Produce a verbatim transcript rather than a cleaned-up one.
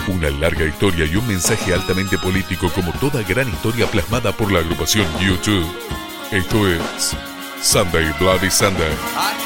Una larga historia y un mensaje altamente político como toda gran historia plasmada por la agrupación U dos. Esto es Sunday Bloody Sunday.